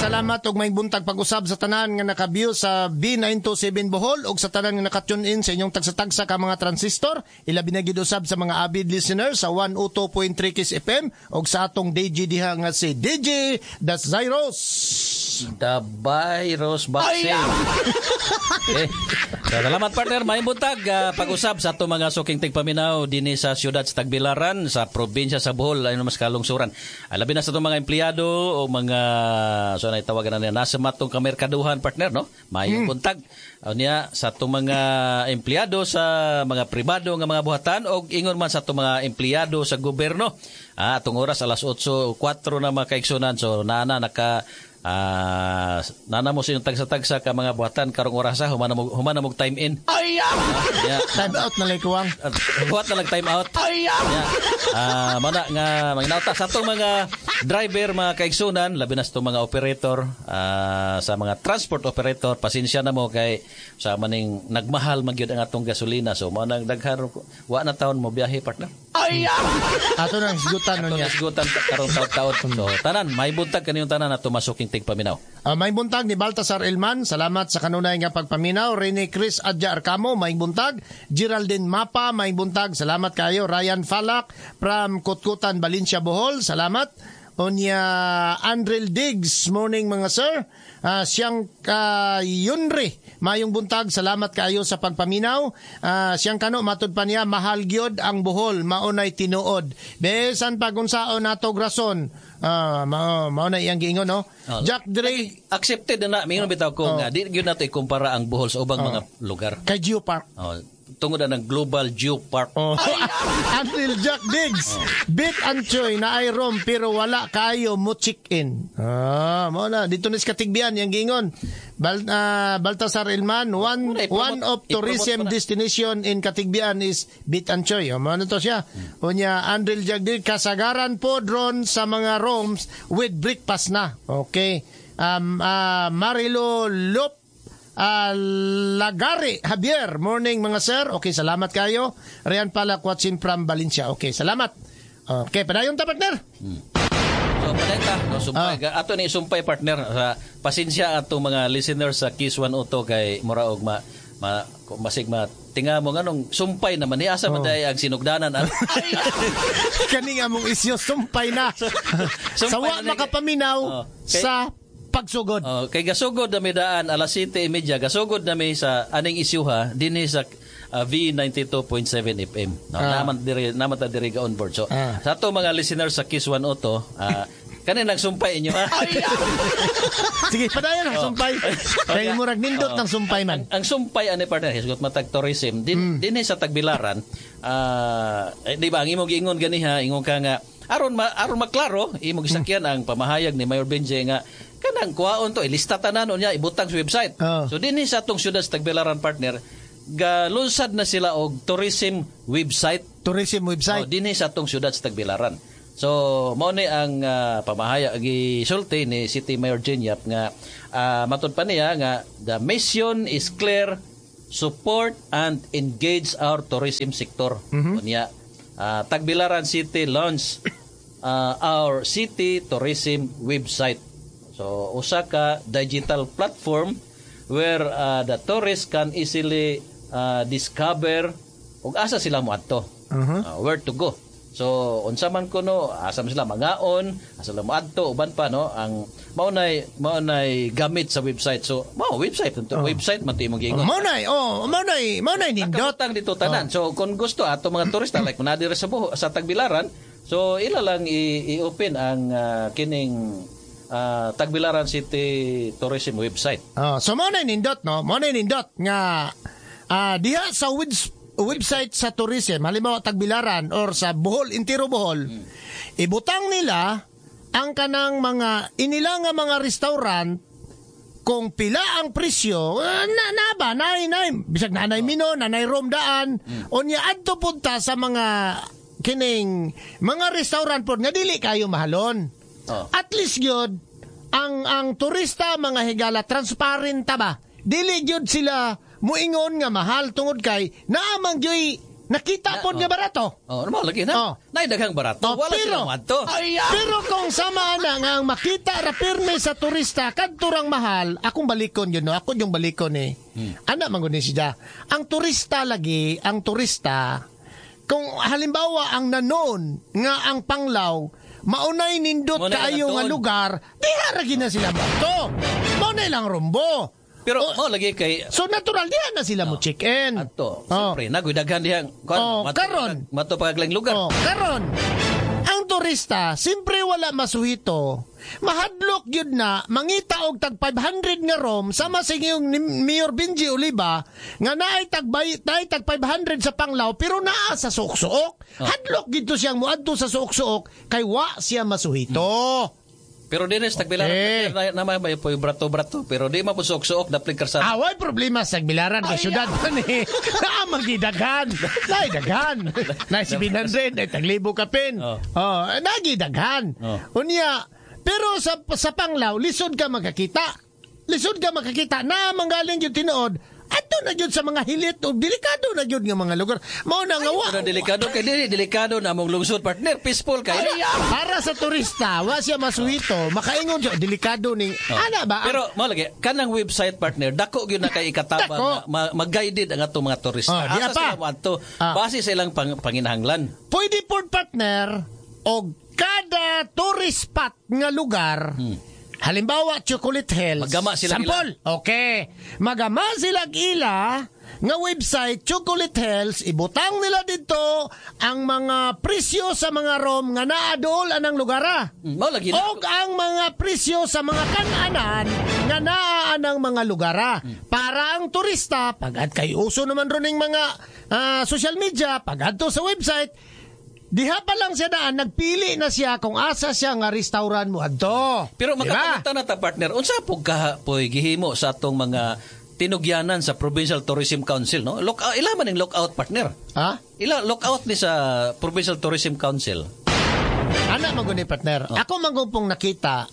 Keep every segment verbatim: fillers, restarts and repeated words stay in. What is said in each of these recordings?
salamat og may buntag pag-usab sa tanan nga naka-view sa B nine two seven Bohol og sa tanan nga naka-tune in sa inyong tagsa-tagsa ka mga transistor. Ilabi na gid usab sa mga avid listeners sa one oh two point three Kiss F M og sa atong D J diha nga si D J Das Zyros. The Virus Vaccine. Okay. Salamat partner, may buntag uh, pag-usab sa ato mga suking tigpaminaw dinhi sa siyudad sa Tagbilaran sa probinsya sa Bohol ayon mas kalungsuran. Alabi na sa itong mga empleyado o mga so na itawagan na nasa matong kamerkaduhan partner no. May hmm. buntag niya sa itong mga empleyado sa mga pribado nga mga buhatan o ingon man sa itong mga empleyado sa gobyerno. Ah, atong oras alas eight oh four na mga kaiksunan so nana naka Ah, uh, nana mo sinyong tagsa-tagsa ka mga buhatan karong orasa humana mo humana mo time in. Ay uh, yeah. Time out na lay kuwang. Uh, buhat na lang time out. Ay yeah. Ah, uh, mana nga manginauta sa atong mga driver mga kaigsunan labi na sa mga operator uh, sa mga transport operator pasensya na mo kay sa maning nagmahal magyud ang atong gasolina so mo nang daghan wa na taon mo biyahe partner. Ay yeah. Ato nang sigutan no niya. Sigutan karong taon-taon. So tanan may buntag kaniyong tanan ato masuking tigpaminaw. Uh, may buntag ni Baltasar Elman, salamat sa kanunay nga pagpaminaw. Rene Chris Adja Arcamo, may buntag. Geraldine Mapa, may buntag, salamat kayo. Ryan Falak from Kutkutan, Valencia, Bohol, salamat. Onya Andrel Diggs, morning mga sir. Uh, siyang uh, Yunri, mayong buntag, salamat kayo sa pagpaminaw. Uh, siyang kano, matod pa niya, mahal gyud ang Bohol, maunay tinuod. Besan pagunsaon nato grason. Ah, uh, mao mao na iyang giingon no. Oh, Jack Dre accepted na mingon bitaw ko oh. nga di gyud nato ikumpara ang Bohol sa ubang oh. mga lugar. Kay Geopark. Oh, tungod na ng Global Geopark. Oh. Until Jack Diggs. Oh. Bit and Choy na ay rom pero wala kayo mo chick-in. Ah, mo na dito ni Katigbian yang giingon. Bal, uh, Baltasar Ilman, one oh, one of tourism destination in Katigbian is Bit and Choy. O, ano to siya? Hmm. Unya, Andril Jagdil, kasagaran po drone sa mga rooms with breakfast na. Okay. Um, uh, Marilo Lop, uh, Lagari, Javier, morning mga sir. Okay, salamat kayo. Rian Palak, watching from Valencia. Okay, salamat. Okay, padayon ta partner. Hmm. So, paneta, no, sumpay. Ah. Ato ni sumpay partner. Uh, pasensya ato mga listeners sa Kiss one oh two kay Moraog ma, ma masig ma tinga mo nganong sumpay naman ni asa oh. man day ang sinugdanan. Kani nga mong isyo sumpay na. Sawa makapaminaw oh, kay, sa pagsugod. Oh, kay gasugod na midaan alas siyete trenta gasugod na may sa aning isyuha dinhi sa Uh, V ninety-two point seven F M. No, ah. naman diri naman ta diri ga on board. So ah. sa ato mga listeners sa Kiss one oh two, uh, kani nagsumpay inyo. Sige, padayon ang oh. sumpay. Kay murag nindot oh. ng sumpay man. Ang, ang sumpay ani partner, hisgot matag tourism din mm. dinhi sa Tagbilaran. Ah, uh, di ba ang imong giingon ganiha, ingon ka nga aron ma, aron maklaro imong gisakyan mm. ang pamahayag ni Mayor Benje nga kanang kuhaon to ilista tanan unya ibutang sa website. Oh. So dinhi sa atong syudad sa Tagbilaran partner galunsad na sila og tourism website. Tourism website. Oh, dinhi sa atong syudad sa Tagbilaran. So mao ni ang uh, pamahayag gisulti ni City Mayor Jenyap nga uh, matud pa niya nga the mission is clear, support and engage our tourism sector. Mm-hmm. Niya uh, Tagbilaran City launch uh, our city tourism website. So usa ka digital platform where uh, the tourists can easily Uh, discover ug asa sila moadto, uh-huh. uh, where to go. So unsa man kuno asa man sila mangaon, asa sila moadto uban pa no ang maunay maunay gamit sa website. So mao website to oh. website man ti imong giingon. Maunay oh maunay maunay nindot tang dito tanan. Oh. So kung gusto ato mga turista like na diri sa Bohol, sa Tagbilaran, so ila lang i- i-open ang uh, kining uh, Tagbilaran City Tourism website. Oh, so maunay nindot no, maunay nindot nga Ah, uh, diha sa web, website sa tourism, halimbawa Tagbilaran or sa Bohol, Intiro Bohol, hmm. ibutang nila ang kanang mga inila nga mga restaurant kung pila ang presyo, uh, na, na ba, nay, nay, bisag nanay mino, nanay romdaan, hmm. o niya adto punta sa mga kining mga restaurant po nga dili kayo mahalon. Oh. At least yun, ang, ang turista, mga higala, transparent ta ba? Dili yun sila muingon nga mahal tungod kay naamang joy Nakita po oh. nga barato. Oh, normal lagi na. Oh. Naidaghang barato. Oh, Wala pero, sila madto. pero kung sama na nga ang makita ra pirme sa turista kadturang mahal, akong balikon yun, no? Ako yung balikon eh. Hmm. Ana man gud siya. Ang turista lagi, ang turista, kung halimbawa ang nanon nga ang Panglao, maunay nindot Maunay kaayo nga lugar, diha ra gina sila madto. Maunay lang rumbo. Pero oh, mo lagi kay so natural diha na sila mo check-in. Ato. Oh. Siyempre, nagwidaghan dihang Oh, karon. Mato pagaglang lugar. Oh, karon. Ang turista, simpre wala masuhito. Mahadlok yun na, mangita og tag five hundred nga rom, sama sa yung Mayor Benji Oliva, nga naay tag, naay tag five hundred sa Panglao, pero naa sa suok-suok. Oh. Hadlok gito siyang muadto sa suok-suok, kay wa siya masuhito. Hmm. Pero din sa tagbilaran Eh. na naman may po brato-brato pero di mapusok-suok na plikar sa Away problema sa Tagbilaran kay syudad man eh. Ah, magidaghan. Nay daghan. Nay si Binandren ay taglibo ka pin. Oh. Oh, nagidaghan. Oh. Unya, pero sa sa Panglao lisod ka makakita. Lisod ka makakita na manggaling yung tinuod. Ato na yun sa mga hilit o delikado na yun nga mga lugar. Mao na nga wa. Pero delikado kay dili delikado na among lungsod partner peaceful kay. Para sa turista, wa siya masuhito. Makaingon siya delikado ning Oh. ana ba? Pero mo lagi kanang website partner dako gyud na kay ikatabang ma- mag-guided ang atong mga turista. Oh, di Asa pa. sila moadto Ah. base sa ilang pang, panginahanglan. Pwede po partner o kada tourist spot nga lugar. Hmm. Halimbawa, Chocolate Hills. Magama sila Sampol. Okay. Magama sila ila nga website Chocolate Hills. Ibutang nila dito ang mga presyo sa mga rom nga naadol anang lugara. Mm, mao lagi na. O ang mga presyo sa mga kananan nga naa anang mga lugara. Hmm. Para ang turista, pag kay uso naman ron ng mga uh, social media, pag adto sa website, diha pa lang siya daan, nagpili na siya kung asa siya nga restaurant mo adto. Pero Diba? makapangita na ta partner, unsa po ka po gihimo sa atong mga tinugyanan sa Provincial Tourism Council, no? Look, uh, ila man ang lockout partner. Ha? Ila lockout ni sa Provincial Tourism Council. Ana maguni partner. Oh. Ako magumpong nakita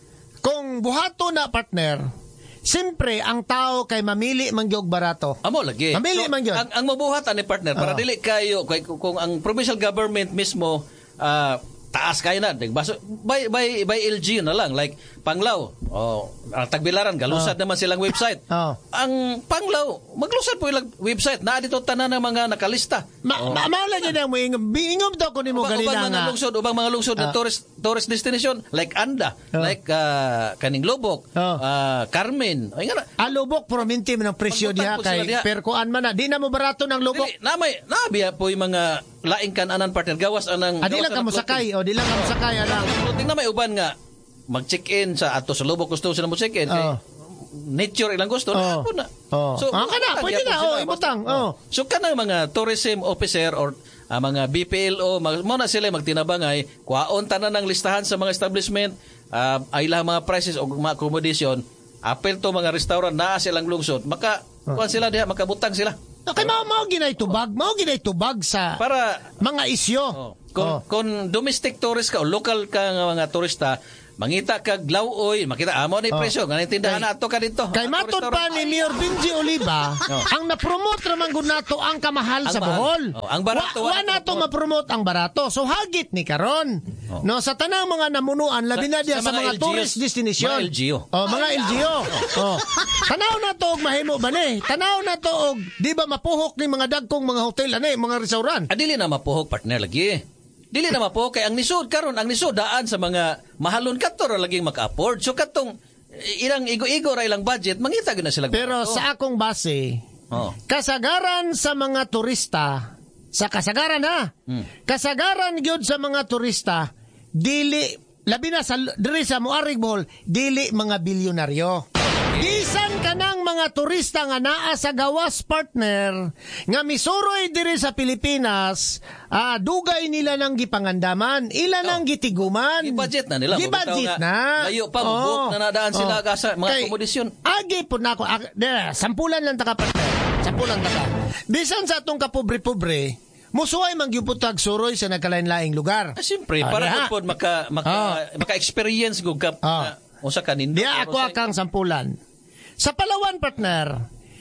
kung buhato na partner, siyempre ang tao kay mamili man gyud barato. Amo lagi. Mamili man gyud. Ang, ang mabuhat ani partner para Oh. dili kayo kay kung ang provincial government mismo ah, taas kayo na baso by by by L G na lang like Panglao oh ang Tagbilaran galusad Oh. naman silang website. Oh. Ang Panglao maglusad po ilang website na dito tanan ng mga nakalista. Ma Oh. ma mao lang gyud ang moingom. Bingom daw ko nimo Ubang, ubang ganina mga nga. lungsod, ubang mga lungsod na Ah. tourist tourist destination like Anda, Oh. like ah, kaning Lubok, Oh. ah, Carmen. Ay nga na. Alubok prominti man ang presyo Pagbutan diha po sila kay diha. perkuan man na. Di na mo barato ng lubok. Dili, namay, nabiya po yung mga laing kananan partner gawas anang Ah, di lang ka mo sakay o di lang ka mo sakay ana. Floating na may uban nga mag-check-in sa ato sa Lubok gusto sila mo check-in kay Oh. nature ilang gusto Oh. na po na. Oh. Ah, kana, pwede na. Oh, ibutang. Oh. So kanang mga tourism officer or ah, mga B P L O mag, mo na sila magtinabangay kuhaon tanan ng listahan sa mga establishment ah, ay ilang mga prices o mga accommodation apel to mga restaurant naa silang lungsod maka Oh. kuan sila diha makabutang sila. Okay, mao mao ginay tubag, mao ginay tubag sa Para mga isyo. Oh. Kung, Oh. kung domestic tourist ka o local ka nga mga turista, mangita kag lauoy, makita amo ni Oh. presyo, ganin tindahan Kay- nato ka dito. Kay Ato matod pa restaurant. ni Mayor Benji Oliva, ang na-promote naman gud nato ang kamahal Ang sa mahal. Bohol. Oh, ang barato, Wa, wa wala nato promote. ma-promote ang barato. So hagit ni karon. Oh. No, sa tanang mga namunuan labi Sa- na diya sa sa, mga mga L G Os. tourist destination. Mga L G O. Oh, mga L G O. Oh. Tanaw na to og mahimo ba ni? Tanaw na to og di ba mapuhok ni mga dagkong mga hotel ani, mga restaurant. Ah, dili na mapuhok partner lagi. Dili na mapuhok kay ang nisod karon ang nisod daan sa mga mahalon kadto ra laging maka-afford. So katong eh, ilang igo-igo ra ilang budget, mangita gyud na sila. Pero barato. sa akong base, Oh. kasagaran sa mga turista, sa kasagaran ha, Hmm. kasagaran gyud sa mga turista, dili, labi na sa, diri sa Muarig Bohol, dili mga bilyonaryo. Bisan ka ng mga turista nga naa sa gawas partner, nga misuroy diri sa Pilipinas, ah, dugay nila ng gipangandaman, ila nang gitiguman. Gi-budget na nila. Gi-budget Bumitaw nga, na. layo pa, mubok na nadaan sila sa mga akomodasyon. Agi po na ako. Ag, de, sampulan lang taka partner. Sampulan taka. Bisan sa atong kapobre-pobre, musuway mangyuputag suroy sa nagkalain-laing lugar. Ah, siyempre, Ah, para diha. po maka, maka, maka-experience gug ka. Ah. Uh, usa ka nindo. Diya ako akang sampulan. Sa Palawan, partner,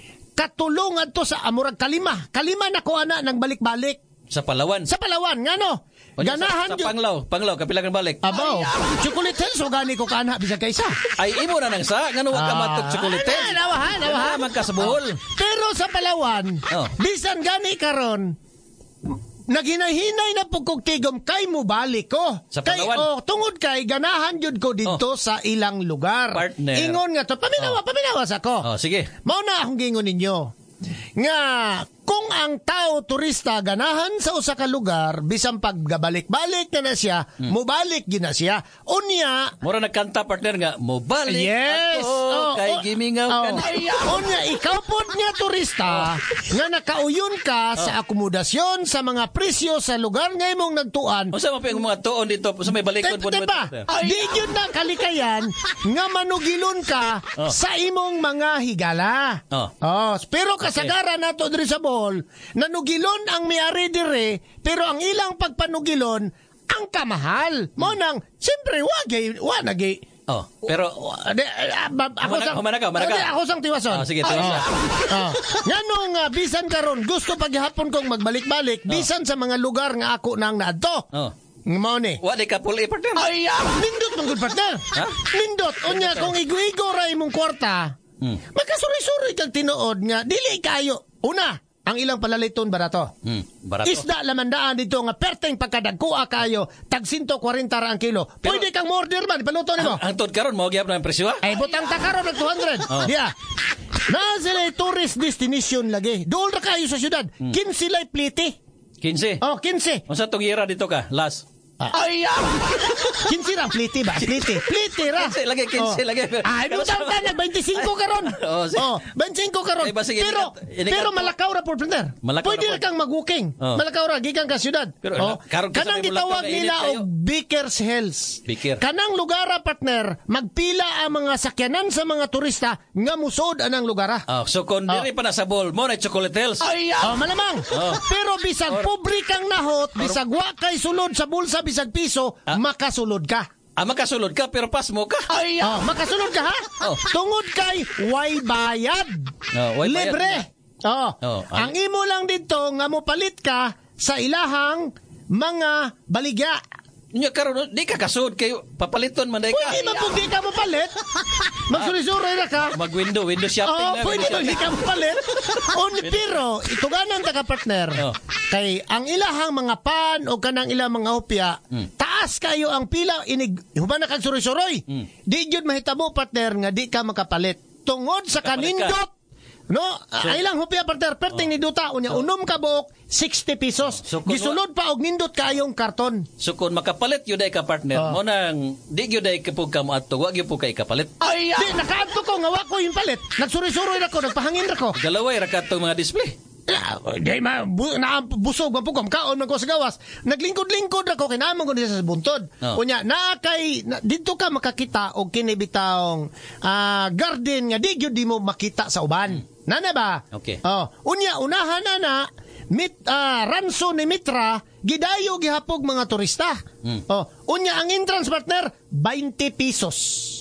katulong adto sa amurag kalima. Kalima na ko ana nang balik-balik. Sa Palawan. Sa Palawan, ngano? O diyan Ganahan sa, sa Panglaw. Panglaw, kapila kang balik. Abaw, chocolate hills, o gani ko kana, bisag kaysa. Ay, imo na nang sa. Ngano wag ka matok chocolate. Ah, nawahan, nawahan. Naman ka sa Bohol. Pero sa Palawan, Oh. bisan gani karon, naghinay-hinay na pugkog tigom kay mo balik ko. Sa Kay, Palawan. oh, tungod kay ganahan jud ko dito sa ilang lugar. Partner. Ingon nga to, paminawa, paminawa sa ko. Oh, sige. Mao na akong gingon ninyo. Nga, kung ang tao turista ganahan sa usa ka lugar, bisan paggabalik-balik na na siya, Hmm. mubalik gid na siya. Unya, Mura nagkanta partner nga, mo balik yes. ako Oh, kay oh, gimingaw oh. ka na. Unya, ikaw po niya turista, nga nakauyon ka sa akomodasyon sa mga presyo sa lugar nga imong nagtuan. O sa mga mga tuon dito, sa may balikon po. Diba? Di yun na kalikayan nga manugilon ka Oh. sa imong mga higala. Oh. Oh, pero kasagaran nato diri sa Bohol, nanugilon ang may-ari dire, pero ang ilang pagpanugilon ang kamahal. Mo nang siyempre wagay wa nagi. Oh, pero Ade, ah, ba- ako Humana- sang humana ka, humana ka. Ade, ako sang tiwason. Ah, sige, tiwason. Oh. Nganong uh, bisan karon gusto paghapon kong magbalik-balik bisan sa mga lugar nga ako nang naadto. oh, Mao ni. wa di ka puli partner. Ay, ah, nindot mong good partner. Ha? Nindot. Unya, kung igo-igo ra imong kwarta, Hmm. magkasuri-suri kag tinuod nga, dili kayo. Una, ang ilang palaliton barato. Hmm, barato. Isda lamandaan dito nga perteng pagkadagkua kayo, tag one forty ra ang kilo. Pwede kang order man, paluto nimo. Ang tod karon mo gyap na ang presyo. Ay, butang takaro ng two hundred. Oh. Diya. Na sila tourist destination lagi. Dool ra kayo sa syudad. Hmm. Kinsi lay pliti. quince. Oh, kinsi. Unsa tong gira dito ka? Last. Ay, ah. Kinsi ra pliti ba? Pliti. Pliti ra. quince lagi, quince Oh. lagi. Ay, butang ka nag twenty-five karon. Oh, sige. Oh, twenty-five karon. Ay, ba, sige, Pero inikat- inikat pero po. malakaw ra po partner. Malakaw Pwede ra ra po. kang mag-walking. Oh. Malakaw ra gikan ka syudad. Pero, oh. karon ka sa Kanang may Bulacan gitawag nga init nila kayo. og Baker's Hills. Baker. Kanang lugar ra partner, magpila ang mga sakyanan sa mga turista nga musod anang lugar ra. Oh, so kung diri pa na sa Bohol, mo na chocolate hills. Oh, malamang. Oh. Pero bisag pobre kang nahot, bisag wa kay sulod sa bulsa, bisag piso, Ah. makasulod ka. Ah, makasulod ka pero pas mo ka. Oh, makasulod ka ha? Oh. Tungod kay way bayad. Oh, way bayad Libre. Oh. Oh, Ang imo lang dito nga mo palit ka sa ilahang mga baligya. Nya karon di ka kasud kay papaliton man day ka. Pwede man pug di ka mo palit. Magsuri-suri na ka. Mag window, window shopping Oh, na. pwede window man di shopping. ka mo palit. On pero ituganan ta ka partner. Oh. Kay ang ilahang mga pan o kanang ilang mga hopya, Hmm. taas kayo ang pila inig human na kag suroy-suroy. Hmm. Di gyud mahitabo partner nga di ka makapalit. Tungod sa Kapalit ka. kanindot. No, ay lang hopya partner perting ni duta unya unom ka buok sixty pesos. So, kung Gisulod pa og nindot kayong karton. So kung makapalit yun ay ka partner, Oh. mo nang di yun ay kapag ka mo ato, wag yun po kay kapalit. Ay, di nakaadto ko nga wa ko yung palit. Nagsuri-suroy ra ko, nagpahangin ra ko. Galaway rakat tong mga display. Ah, Di ma bu, na busog man pugom kaon man ko sa gawas. Naglingkod-lingkod ako kinamon ko diya sa buntod. Oh. Unya na kay na, dito ka makakita og kini bitawng ah, garden nga di gyud di mo makita sa uban. Nana ba? Okay. Oh, unya unahan na na mit ah, ranso ni Mitra gidayo gihapog mga turista. Hmm. Oh, unya ang entrance partner twenty pesos.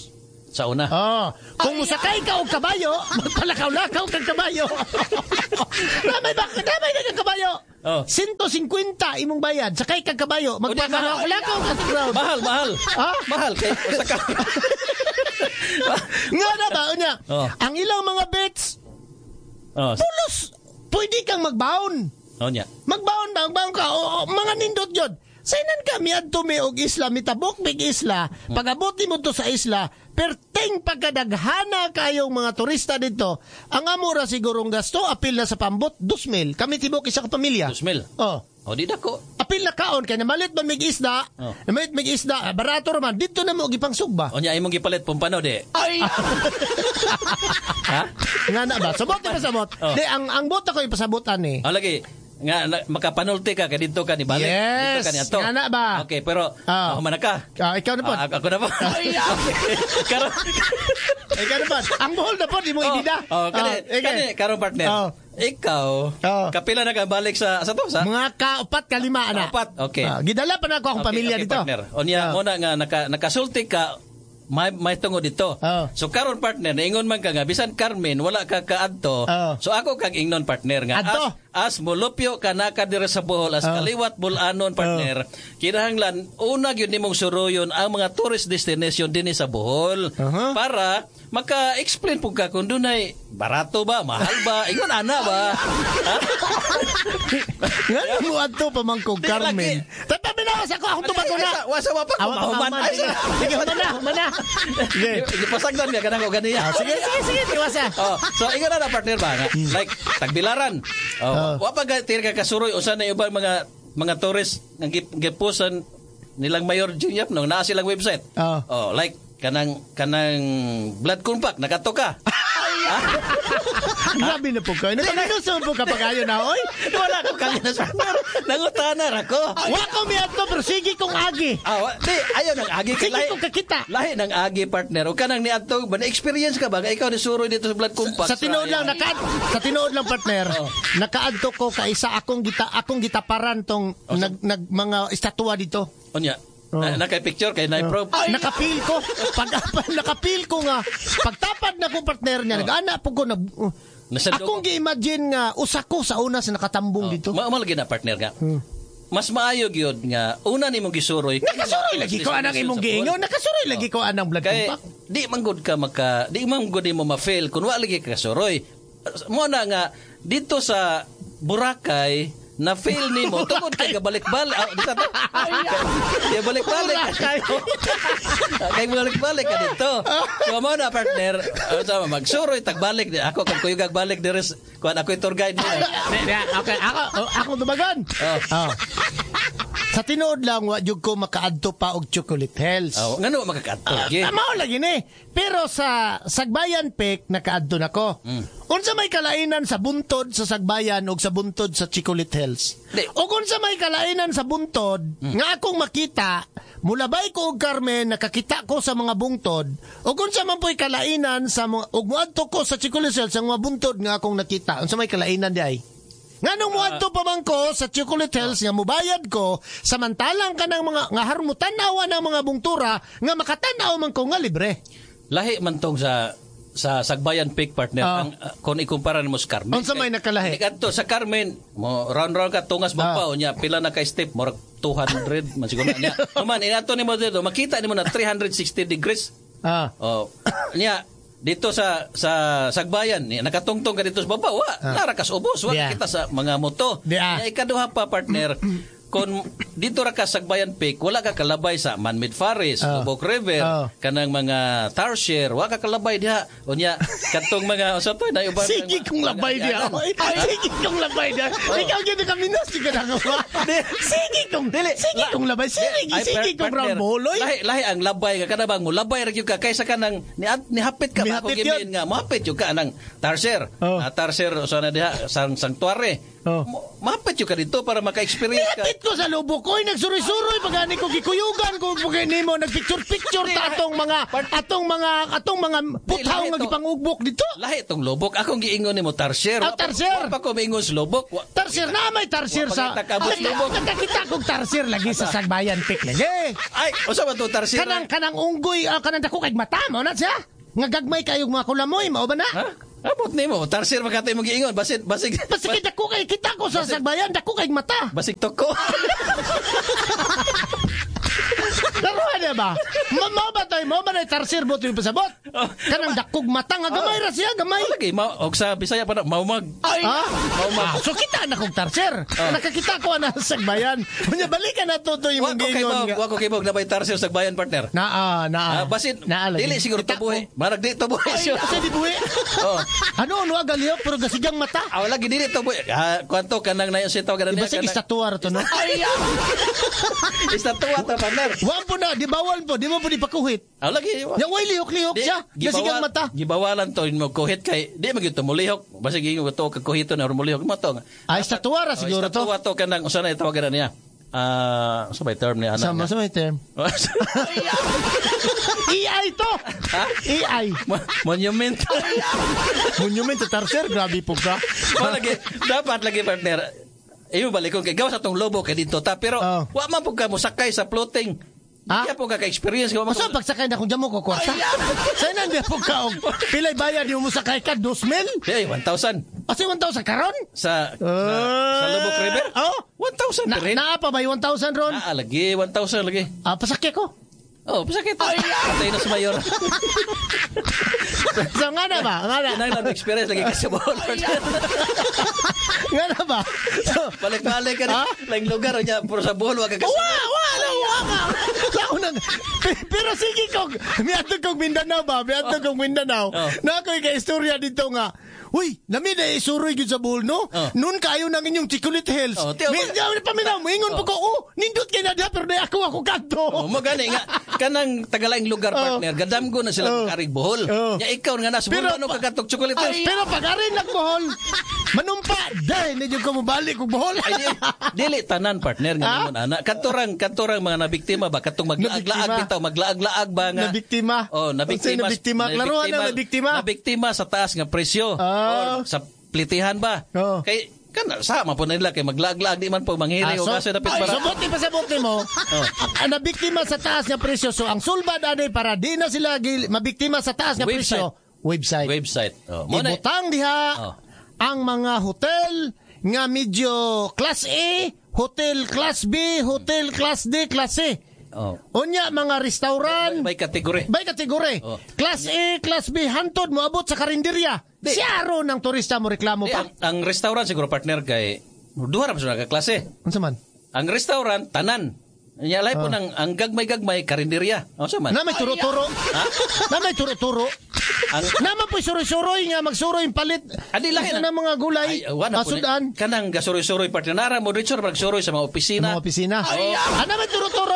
Sa una. Oh, kung musakay ka og kabayo, magpalakaw-lakaw kang kabayo. Damay ba? Damay na kang kabayo. Oh. one fifty imong bayad. Sakay kang kabayo, magpalakaw-lakaw ka sa ground. Mahal, mahal. Ha? Mahal kay usa ka. Nga na ba? Unya, Oh. ang ilang mga bets, Oh, pulos, pwede kang magbaon. oh nya. Magbaon ba? Magbaon ka. O, o, mga nindot yun. Sainan ka miadto mi og isla, mitabok big isla, pag-abot mo to sa isla, perteng pagkadaghana kayong mga turista dito, ang amura sigurong gasto, apil na sa pambot, two mil. Kami tibok isa ka pamilya. Dos mil. Oh. Oh, di dako. Apil na kaon, kaya namalit man mig isda, Oh. namalit mig isda, ah, barato raman, dito na mo gipang sugba. Oh nya imong gipalit pumpano de. Ay! Ha? Nga na ba? Sabot na pasabot. Oh. Di, ang, ang bot ako ipasabotan eh. Oh lagi nga na, makapanulti ka kay dito ka ni balik. Yes, Dito ka ni ato. nga na ba? Okay, pero Oh. ako man ka. Ah, ikaw na po. Ah, ako na po. Karon Ikaw na po. Ang buhol na po, di mo ibida. Oh, kani, Oh, okay. kani, karon partner. Oh. Ikaw, Oh. kapila na ka balik sa sa to sa? Mga kaupat kalima na. Kaupat, okay. Ah, gidala pa na ako akong Okay, pamilya okay, dito. partner. O niya, Ah. mo na nga naka, nakasulti ka may may tungod dito. Oh. So karon partner, naingon man ka nga bisan Carmen wala ka kaadto. Oh. So ako kag ingnon partner nga Adto. as, as mulupyo ka na ka dira sa Bohol as Oh. kaliwat bulanon partner. Kinahanglan una gyud nimong suruyon ang mga tourist destination dinhi sa Bohol Uh-huh. para maka-explain pug ka kung dunay barato ba, mahal ba, ingon ana ba. Ha? Nga mo adto pa man ko Di Carmen. lagi. Tatabi na sa ko ako tubag ko na. Wasa wa pa Awa pa kumahuman. man. Sige, mana, mana. Sige. Ipasagdan niya kanang ko ganiya. Ah, sige, sige, sige, tiwasa. Oh, so ingon na partner ba nga? Like tagbilaran. Oh, Oh. wa pa ga tir ka kasuroy usa na ubang mga mga tourist nga gip- gipusan nilang Mayor Junior no naa silang website. Oh. Oh, like kanang kanang blood compact nakato ka. Grabe na po kayo. Nakaminusun po kapag ayaw na, oy. Wala ko kanya na partner. Nangutanan ako. Wa ko mi adto pero sige kong agi. Ah, wa- di ayaw nang agi kay Sige lahi. kong kakita. Lahi nang agi partner. O kanang niadto ba na experience ka ba? Nga ikaw ni suroy dito sa blood compact. Sa tinuod lang naka sa tinuod lang partner. Oh. Nakaadto ko ka isa akong gita akong gitaparan tong nag, nag mga estatwa dito. Onya. Oh. Na, nakay picture kay Naiprob. Nakapil ko pag nakapil ko nga pagtapad na kong partner niya nag-ana po ko nag uh, Nasandok akong gi-imagine nga usa ko sa una sa nakatambong dito. Ma malagi na partner nga. Hmm. Mas maayo gyud nga una nimong gisuroy. Nakasuroy lagi ko anang imong giingon. Nakasuroy lagi ko anang blood Kay compact. di man gud ka maka di man gud mo ma-fail kun wa lagi ka kasuroy. Mo na nga dito sa Boracay na fail nimo tungod kay gabalik-balik ah, di sa to kay balik-balik kay balik-balik ka dito so mo na partner uh, so, magsuroy tagbalik di ako kag kuyog balik deres kuan ako tour guide nila. Okay, ako ako tubagan. Oh. Oh. Sa tinuod lang wa jud ko makaadto pa og Chocolate Hills. Oh, ngano makakadto gi Ah, mao lagi ni. Pero sa Sagbayan Peak nakaadto nako. Mm. Unsa may kalainan sa buntod sa Sagbayan ug sa buntod sa Chocolate Hills? Di. O unsa may kalainan sa buntod nga akong makita, mulabay ko og Carmen nakakita ko sa mga bungtod. O unsa man po'y kalainan sa mga ug moadto ko sa Chocolate Hills sa mga buntod nga akong nakita. Unsa may kalainan di ay? Nganong moadto pa man ko sa Chocolate Hills nga mubayad ko samantalang kanang mga nga harmutan-awa ng mga bungtura nga makatan-aw man ko nga libre. lahi man tong sa sa Sagbayan Peak partner Ah. ang uh, kung ikumpara mo sa Carmen. Unsa may nakalahi? Hindi kadto sa Carmen mo round round ka tungas bapaw niya pila na ka step mo two hundred man siguro na niya. Naman inato ni mo dito makita nimo na three hundred sixty degrees. Ah. Oh. Niya dito sa sa Sagbayan ni nakatungtong ka dito sa baba wa nara kas ubos wa Yeah. kita sa mga moto. Yeah. Niya ikaduha pa partner kon dito ra ka Sagbayan Peak wala ka kalabay sa Man-made Forest, Oh. Lubok River, Oh. kanang mga tar share wa ka kalabay diha unya katong mga usa to na uban Sige kong labay diya. Sige kong labay diya. Ikaw gito kami nas ka na ko. Sige kong dili. Sige kong labay. Sige Ay, sige kong partner, brown boloy. Lahi lahi ang labay ka kada bang mo labay ra gyud ka kaysa kanang ni ni hapit ka ba ako Mihapit gimin nga mahapit yung ka nang tar share. Oh. Ah, tar share usa na diha sang sanctuary. Oh. Mo- Mahapit yung ka dito para maka-experience ka. Pit ko sa lubok ko, nagsuroy-suroy pagani ko gikuyugan ko pagay nimo nagpicture-picture ta atong mga atong mga atong mga putaw nga gipangugbok dito. Lahi tong lubok akong giingon nimo tar share. Ah, tar share. Wa pa ko miingon sa lubok. Wa- Tarsir na may tarsir Wa sa pa kita kabot lubok. Nakakita kong tarsir lagi sa Sagbayan Peak lagi. Ay, usa ba to tar share? Kanang kanang unggoy ah, kanang dako kay mata mo na siya. Nga gagmay kayong mga kulamoy mao ba na? Ha? Abot nimo tar share magkatay mo giingon basit basig Basta kay dako kay kita ko sa Sagbayan dako kay mata. basig toko. Laruan na ba? Ma- Mao ba tayo? Mao ba na tarsir mo ito yung pasabot? Kanang dakog mata nga gamay ra siya, gamay. Lagi ma og sa Bisaya pa na maumag. Ay, ha? Ah, so kita na kong tarsir. Nakakita ko na sa Sagbayan. Kunya balikan na to to yung Wa ko kay gingon ba, nga. wa ko kay ba na bay tar share sa bayan partner. Naa, naa. Ah, basit Naa lagi. dili siguro Kita tabuhi. ko. Marag di tabuhi Ay, siya. kasi di buhi. Oh. Ano, ano agaliyok pero gasigang mata. Ah, wala gid dili tabuhi. Ah, kwanto kanang nayo si taw kanang Iba sa istatuar to, no? Ay, Istatwa ta partner. Wala po na, di bawal po, di mo po di pakuhit. Ah, lagi. Yung way lihok-lihok Di, siya, gasigang gibawal- mata. Gibawalan to mo kuhit kay di magyud to mulihok. Basta gingo to ka kuhito na mulihok mo to. Ay, istatuar ra siguro to. Istatwa to kanang usa na itawagan niya. Ah, sa may term niya Sama sa may term. A I to! Ha? A I. Mo- Monument. Monument sa tarsir, grabe po ka. Mo lagi dapat lagi partner. Iyo balik ko kay gawas atong lobo kay dito ta pero Oh. wa man pug ka mo sakay sa floating. Ha? Kaya po kaka-experience ko. Masa pagsakay na kung damo ko kwarta? Saan na hindi po ka? Pilay bayad yung mo sakay ka? Dos mil? Hey, one thousand. Kasi one thousand karon? Sa, uh, sa, sa Lubok River? Oh. one thousand Na, pa rin. naa pa ba yung one thousand ron? Ah, lagi. one thousand lagi. Ah, pasakya ko. Oh, pasakit. Patay na sa mayor. So, nga na ba? Nga na. Nang experience lagi kasi mo. Nga na ba? So, balik-balik ka na. Laing lugar niya. Puro sa buhol. Wag ka kasi. Wa! Wa! Wa! Wa! Nang, pero sige kong, miyato kong Mindanao ba? Miyato kong Mindanao. Oh. Na ako yung istorya dito nga. Uy, namin na isuroy yun sa buhol, no? Oh. Noon kayo nang inyong Chicolit Hills. Oh, tiyo, May paminaw, maingon po ko, oh, nindot kayo na diya, pero na ako ako kanto. Oh, magani nga. Kanang tagalaing lugar, partner. Gadamgo na sila Oh. karig buhol. Oh. Ya ikaw nga na. Subulo ano kagatok chocolate. Ay, pero pag arin lang buhol, manumpa, dahil na yung kumubalik kong buhol. Ay, dili, dili tanan partner nga Ha? naman ana. Katurang katurang mga nabiktima ba katong maglaag-laag Nabiktima. bitaw, maglaag-laag ba nga. Nabiktima. Oh, nabiktima. Unsay nabiktima? Klaruhan ang nabiktima. Nabiktima sa taas nga presyo. Ah. Or sa plitihan ba? Oh. Kay kana sama po na nila kay maglaag-laag di man po manghiri o kasi dapat ay, para. so, buti pa sa buti mo, ang nabiktima sa taas nga presyo. So, ang sulbad aday para di na sila gil, mabiktima sa taas nga Website. presyo. Website. Website. Oh, mo na. Ibutang diha Oh. ang mga hotel nga medyo class A, hotel class B, hotel class D, class C. Oh. Unya mga restaurant, May kategory. bay kategori. Oh. Class A, class B, hantod mo abot sa karinderya. Di. Siyaro ng turista mo reklamo Di, pa. ang, ang restaurant siguro partner kay duha ra pa sila ka klase. Unsa man? Ang restaurant tanan. Nya lay po Oh. nang ang gagmay-gagmay karinderya. Unsa man? Na may turo-turo. Ha? Na may turo-turo. Ang Naman po suroy-suroy nga magsuroy palit. Adi lahi Asa na- na mga gulay. Ay, wala po. Masudan. ni- Kanang gasuroy-suroy partner nara mo Richard magsuroy sa mga opisina. Mga opisina. Ah, naman turo-turo.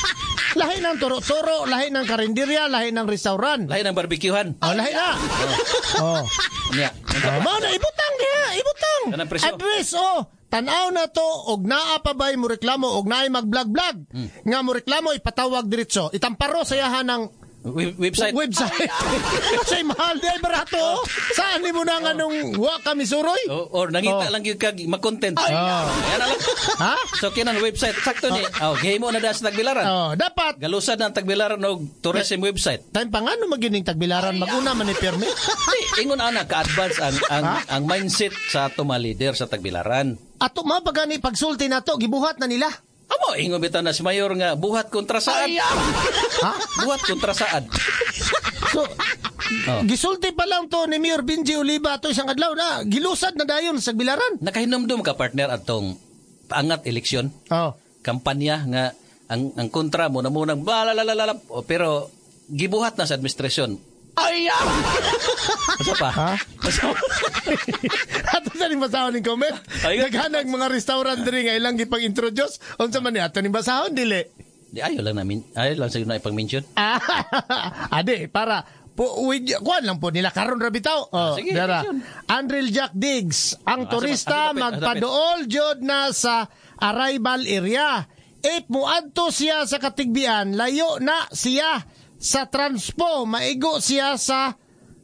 Lahi ng turo-turo, lahi ng karinderya, lahi ng restaurant. Lahi ng barbecuehan. Oh, lahi na. Oh. Nya. Oh, mao na ibutang diha, ibutang. Kanang presyo. Address oh. Tanaw na to og naa pa bay mo reklamo og naay mag-vlog-vlog. Hmm. Nga mo reklamo ipatawag diretso. Itamparo sa yahan ng We- website. website. Say mahal di ay barato. oh. Saan ni mo na nga nung wa kami suroy? O, or nangita Oh. lang yung kag mag-content. Oh. Ayan na lang. Ha? So kinang website sakto ni. Oh, game mo na da sa Tagbilaran. Oh, dapat Galusad ng Tagbilaran og tourism website. time pa nga no magining tagbilaran maguna man ni permit. Di, ingon ana ka-advance ang ang, ang mindset sa ato mga leader sa Tagbilaran. Ato mga pagani pagsulti na to gibuhat na nila. Amo ingon bitaw na si Mayor nga buhat kontra saad. Ha? Buhat kontra saad. So Oh. gisulti pa lang to ni Mayor Benji Oliva to isang adlaw na gilusad na dayon sa Tagbilaran. Nakahinumdum ka partner atong paangat eleksyon, Oh. kampanya nga ang ang kontra mo na munang balalalala pero gibuhat na sa administrasyon. Ay! Asa pa? Ha? Asa pa? Ato sa ning basahon ning comment. Ayun. Naghanag mga restaurant diri nga ilang gipag-introduce. Unsa man ni ato ning basahon dili? Di ayo lang namin. Ayo lang sa na ipang-mention. Ah, ade para po with kuan lang po nila karon ra bitaw. Oh, sige, dara. yun. Andril Jack Diggs, ang Ah, turista asa- asa dapit, asa magpaduol jud na sa arrival area. If muadto siya sa Katigbian, layo na siya sa transpo, maigo siya sa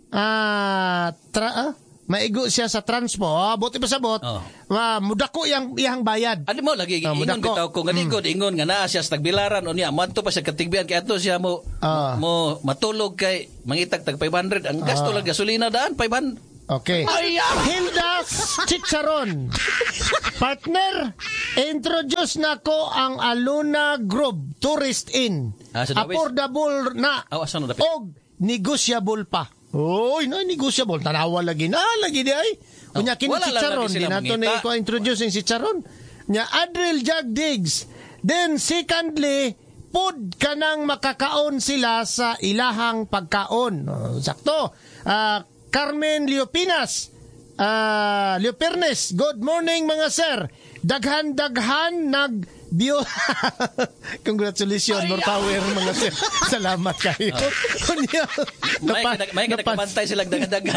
ah tra, ah? maigo siya sa transpo. Ah, buti pa sabot. Oh. Ah, mudako yang iyang bayad. Ano mo lagi Ah, ingon mudako. bitaw ko galigod ingon nga naa siya sa Tagbilaran unya madto pa sa Katigbian kay ato siya mo Ah. mo matulog kay mangitag tag five hundred ang gasto Ah. lang gasolina daan five hundred. Okay. Hilda's Chicharon. Partner, introduce na ko ang Aluna Grove Tourist Inn. Ah, sa Dawis? Affordable na. Aw asa no dapat. Og negotiable pa. Oy, na negotiable. Tanawa lagi na. Lagi di ay. Kunya Oh, kini wala lang Chicharon. lagi Di sila na to mangita. na ko introduce yung Chicharon. Nya Adriel Jag Diggs. Then secondly, pod kanang makakaon sila sa ilahang pagkaon. Oh, sakto. Ah, Carmen Leopinas, uh, Leopernes, good morning mga sir. Daghan-daghan nag bio congratulations, more power mga sir. Salamat kayo. Kunya, May napa- kada- may kada napa- kabantay sila daghan-daghan.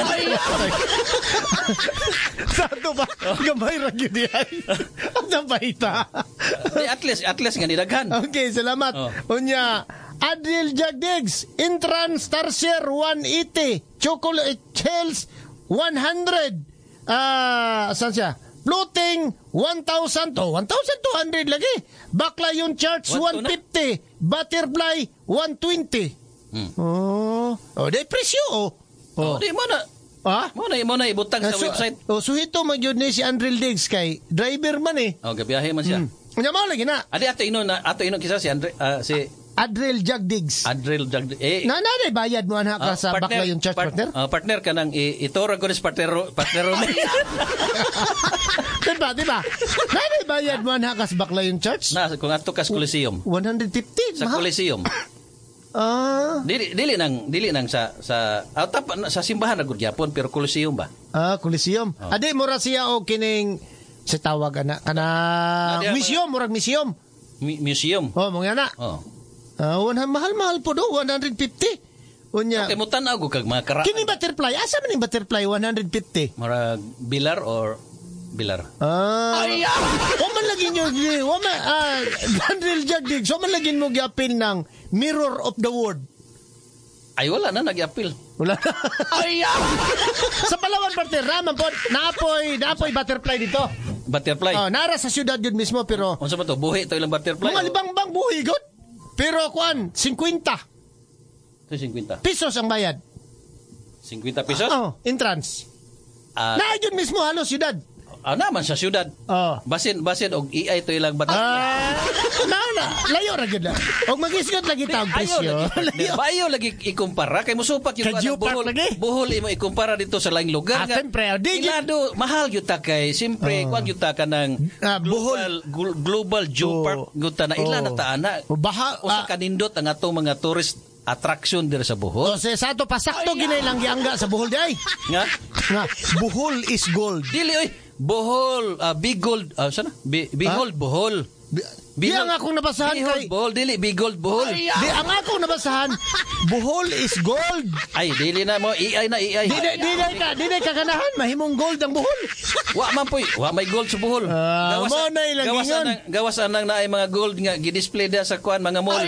Sa to ba? Gamay ra gyud diay. Ang napahita. Di, at least at least nga nidaghan. Okay, salamat. Oh. Unya, Adriel Jagdigs, Intrans Tarsier one eighty, Chocolate Shells one hundred. Ah, saan siya? Floating one thousand to one thousand two hundred lagi. Bakla yung charts One one fifty. butterfly one twenty. Hmm. Oh, oh, day presyo oh. Oh, di mo na. Ah? Mo na, mo na ibutang sa So, website. oh, so ito magyud ni si Andrel Diggs kay driver man eh. Oh, gabiyahe man siya. Unya mo lagi na. Adi ato ino na ato ino kisa si Andre ah, si Adrel Jag Diggs. Adrel Jag eh Na na bayad mo ana ka ah, sa Baclayon Church part- partner? ah, partner ka nang i- itura ko ni partner partner mo. Diba, diba? Na na bayad mo ana ka sa Baclayon Church? Na kung ato kas Coliseum. one hundred fifty. Sa mahal. Coliseum. Ah, Dili dili nang dili nang sa sa ah, tap, sa simbahan ra gud gyapon pero Coliseum ba? ah, Coliseum. Oh. Adi mura siya o kining sa tawag ana kana Adi, museum, murag museum. Mi- museum. Oh, mga na. Oh. Ah, one, mahal-mahal po do, one hundred fifty. Unya. Okay, mo tan-aw ko kag mga kara. Kini butterfly, asa man yung butterfly one hundred fifty? Mara bilar or bilar. Ah. Wa man lagi nyo, wa man, ah, Andrel Jag Diggs, wa man lagi mo gi-appeal ng Mirror of the World. Ay wala na nag-appeal. Wala na. Sa Palawan parte, raman po, naapoy, naapoy butterfly dito. Butterfly. Oh, nara sa syudad yun mismo, pero Unsa ba to? Buhi to ilang butterfly. mga libang-bang buhi god. Pero kuan, fifty Ito fifty. pesos ang bayad. fifty pesos? Oh, entrance. Ah, Na yun mismo halos syudad. ah, naman sa syudad. Oh. Basin basin og I A to ilang butterfly. Ah, na na, layo ra gyud na. Og mag-isgot lagi ta ang Ayaw presyo. lagi, partner. Ba, ayaw lagi ikumpara kay musupat yung Kay ano, Geopark buhol. lagi. Buhol imo ikumpara dito sa laing lugar Ah, siyempre, oh, di gyud- Ilado, mahal gyud ta kay siyempre kuan gyud ta kanang Ah, global gl- global Geopark Oh. gyud ta na ila Oh. na ta ana. O baha, Usa ah, ka nindot ang atong mga tourist attraction diri sa o Bohol. sa sato pasakto ginay lang giangga sa Bohol di ay. Nga Nga, Bohol is gold. dili oy Bohol, ah, Bigold, ah, sana? Bi- Bigold, Bohol. Di ang akong nabasahan Bigold, kay Bohol, dili, Bigold, Bohol. Di ang akong nabasahan, Bohol is gold. Ay, dili na mo, I A na, I A. Di di di di ka di di ka ganahan mahimong gold ang Bohol. Wa man poy, wa may gold sa Bohol. Ah, mo na ilang gawasan ingon. ng gawasan ng naay mga gold nga gi-display dia sa kuan mga mall.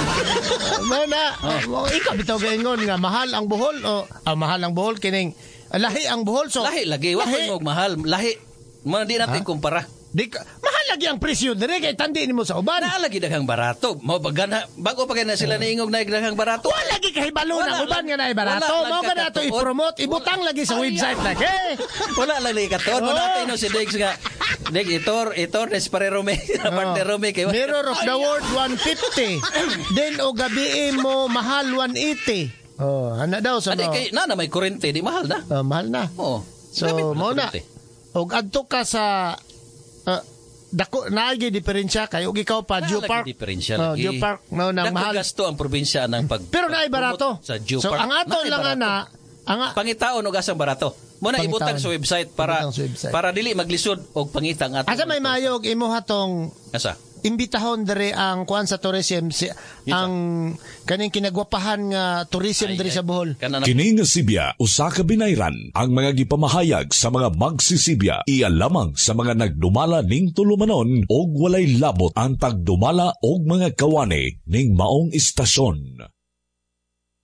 Mo na, oh. ikaw bitaw gaingon nga mahal ang Bohol o ah, mahal ang Bohol kining ah, lahi ang Bohol so Lahi lagi, wa lahi. ko mahal, lahi. Mo di natin kumpara. Di ka, mahal lagi ang presyo dire kay tandi nimo sa uban. Na lagi daghang barato. Mo bagana bago pa kay na sila niingog na daghang barato. Wala lagi kahibalo Wala ng uban lang- nga na barato. wala lang Mao ka na to kakatuon. i-promote, ibutang lagi sa website lagi. Wala lang lagi katon. Mo Oh. natin no si Dex nga. Dex itor itor des pare Rome, parte Rome kay Mirror of the World one fifty. Then o gabi mo mahal one eighty. Oh, ana daw sa Adi no. kay na na may kurente di mahal na. Oh, mahal na. Oo. So mo na. Og adto ka sa uh, dako naagi diferensya kay og ikaw pa Geopark. Diferensya Oh, lagi. Geopark no nang Dako mahal. gasto ang probinsya ng pag Pero naay barato. sa So Geopark. ang ato Naay lang barato. ana ang Pangitaon og asang barato. Mo na ibutang sa website para Ibutang sa website. para dili maglisod og pangitang ato. asa may mayog imo hatong Asa? imbitahon dere ang kuan sa tourism si, ang kaning kinagwapahan nga tourism Ay, dere ay, sa Bohol. Kana na Kini nga Sibya usa ka binayran ang mga gipamahayag sa mga magsisibya iya lamang sa mga nagdumala ning tulumanon og walay labot ang pagdumala og mga kawani ning maong istasyon.